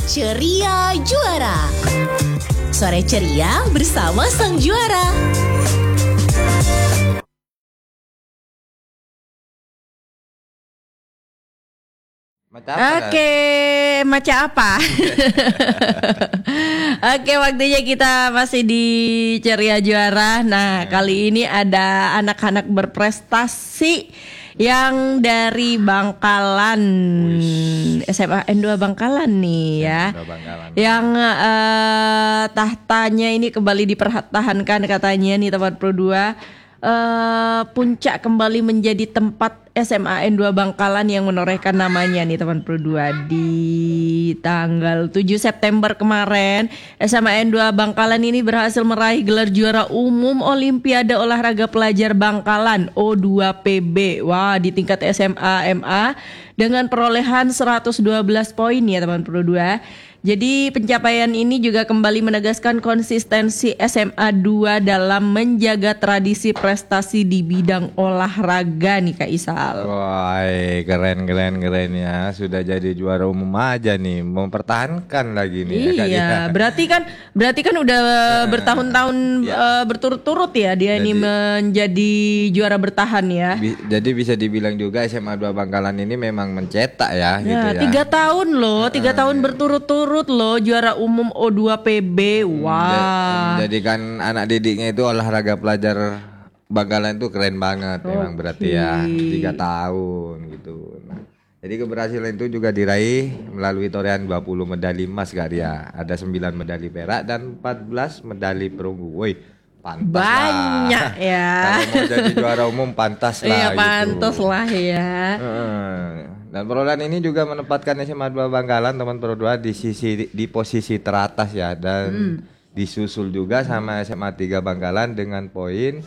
Ceria Juara. Sore ceria bersama sang juara. Macam apa? Oke, waktunya kita masih di Ceria Juara. Nah, kali ini ada anak-anak berprestasi yang dari Bangkalan, SMA N2 Bangkalan nih ya. Yang tahtanya ini kembali dipertahankan katanya nih teman Pro 2. Puncak kembali menjadi tempat SMA N2 Bangkalan yang menorehkan namanya nih teman Pro 2. Di tanggal 7 September kemarin, SMA N2 Bangkalan ini berhasil meraih gelar juara umum Olimpiade Olahraga Pelajar Bangkalan O2PB. Wah, di tingkat SMA MA dengan perolehan 112 poin ya teman Pro 2. Jadi pencapaian ini juga kembali menegaskan konsistensi SMA 2 dalam menjaga tradisi prestasi di bidang olahraga nih Kak Isal. Wah, keren ya. Sudah jadi juara umum aja nih, mempertahankan lagi nih. Iya, berarti kan udah bertahun-tahun berturut-turut ya dia ini menjadi juara bertahan ya. Jadi bisa dibilang juga SMA 2 Bangkalan ini memang mencetak ya, gitu ya. 3 tahun loh, 3 tahun berturut-turut loh juara umum O2PB. Wah. Jadi kan anak didiknya itu olahraga pelajar Bangkalan itu keren banget memang berarti ya. 3 tahun gitu. Nah, jadi keberhasilan itu juga diraih melalui torehan 20 medali emas Kak Ria. Ada 9 medali perak dan 14 medali perunggu. Woi, pantas banyak lah. Ya. Kalau mau jadi juara umum pantas lah. Iya, gitu. pantas lah ya. Dan perolehan ini juga menempatkan SMA 2 Bangkalan teman Pro 2 di posisi teratas ya, dan disusul juga sama SMA 3 Bangkalan dengan poin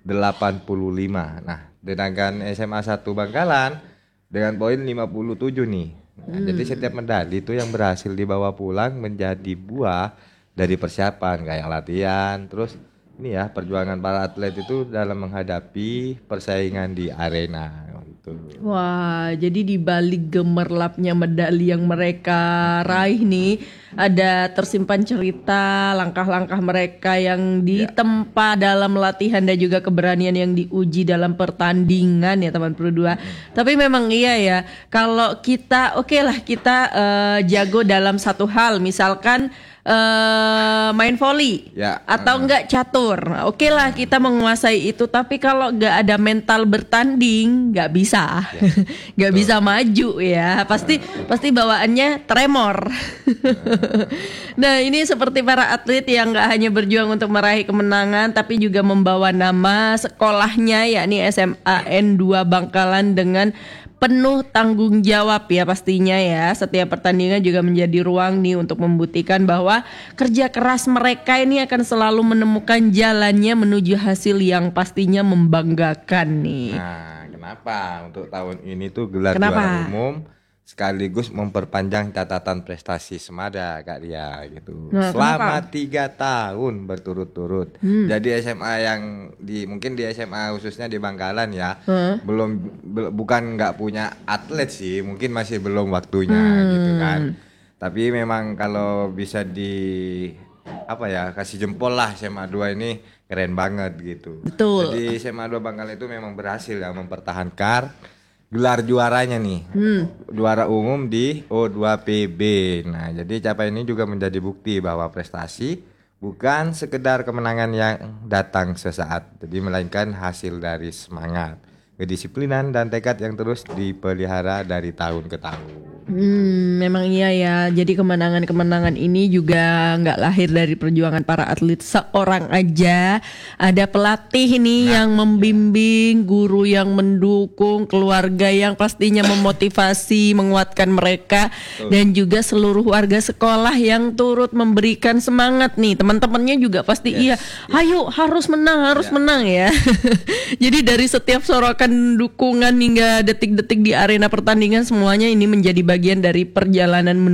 85. Nah, sedangkan SMA 1 Bangkalan dengan poin 57 nih. Nah, jadi setiap medali itu yang berhasil dibawa pulang menjadi buah dari persiapan kayak latihan, terus ini ya perjuangan para atlet itu dalam menghadapi persaingan di arena. Wah, jadi di balik gemerlapnya medali yang mereka raih nih, ada tersimpan cerita langkah-langkah mereka yang ditempa dalam latihan dan juga keberanian yang diuji dalam pertandingan ya teman Pro 2. Tapi memang iya ya, kalau kita kita jago dalam satu hal, misalkan main volley atau enggak catur, oke lah kita menguasai itu, tapi kalau enggak ada mental bertanding nggak bisa nggak bisa maju ya, pasti bawaannya tremor. Nah, ini seperti para atlet yang nggak hanya berjuang untuk meraih kemenangan tapi juga membawa nama sekolahnya yakni SMA N2 Bangkalan dengan penuh tanggung jawab ya pastinya ya. Setiap pertandingan juga menjadi ruang nih untuk membuktikan bahwa kerja keras mereka ini akan selalu menemukan jalannya menuju hasil yang pastinya membanggakan nih. Nah, kenapa untuk tahun ini tuh gelar juara umum sekaligus memperpanjang catatan prestasi Semada Kak Ria gitu. Nah, selama 3 tahun berturut-turut. Jadi SMA yang mungkin di SMA khususnya di Bangkalan ya, bukan nggak punya atlet sih, mungkin masih belum waktunya gitu kan. Tapi memang kalau bisa kasih jempol lah, SMA 2 ini keren banget gitu. Betul. Jadi SMA 2 Bangkalan itu memang berhasil ya mempertahankan gelar juaranya nih, juara umum di O2PB. Nah, jadi capaian ini juga menjadi bukti bahwa prestasi bukan sekedar kemenangan yang datang sesaat, jadi melainkan hasil dari semangat, kedisiplinan dan tekad yang terus dipelihara dari tahun ke tahun. Memang iya ya. Jadi kemenangan-kemenangan ini juga nggak lahir dari perjuangan para atlet seorang aja. Ada pelatih nih yang membimbing, guru yang mendukung, keluarga yang pastinya memotivasi, menguatkan mereka, dan juga seluruh warga sekolah yang turut memberikan semangat nih. Teman-temannya juga pasti ayo harus menang ya. Jadi dari setiap sorokan dukungan hingga detik-detik di arena pertandingan, semuanya ini menjadi bagian dari perjalanan